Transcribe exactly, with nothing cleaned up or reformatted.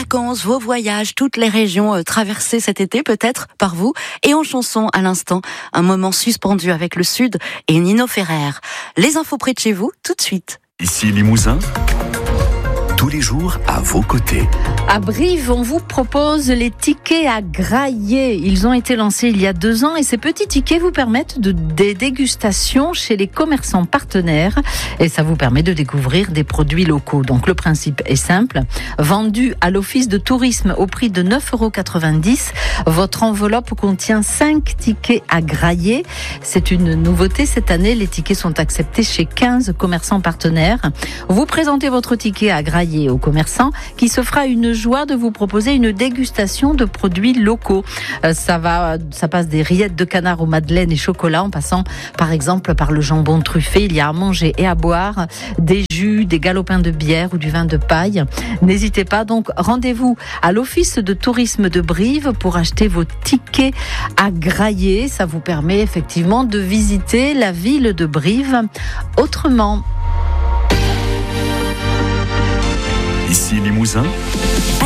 vacances, vos voyages, toutes les régions euh, traversées cet été peut-être par vous. Et en chanson à l'instant, un moment suspendu avec le Sud et Nino Ferrer. Les infos près de chez vous, tout de suite. Ici Limousin, tous les jours à vos côtés. À Brive, on vous propose les tickets à grailler. Ils ont été lancés il y a deux ans et ces petits tickets vous permettent de, des dégustations chez les commerçants partenaires et ça vous permet de découvrir des produits locaux. Donc le principe est simple. Vendu à l'office de tourisme au prix de neuf euros quatre-vingt-dix, votre enveloppe contient cinq tickets à grailler. C'est une nouveauté cette année. Les tickets sont acceptés chez quinze commerçants partenaires. Vous présentez votre ticket à grailler au commerçant qui se fera une joie de vous proposer une dégustation de produits locaux. Euh, ça va, ça passe des rillettes de canard aux madeleines et chocolat en passant par exemple par le jambon truffé. Il y a à manger et à boire, des jus, des galopins de bière ou du vin de paille. N'hésitez pas donc, rendez-vous à l'office de tourisme de Brive pour acheter vos tickets à grailler. Ça vous permet effectivement de visiter la ville de Brive autrement. Ici Limousin.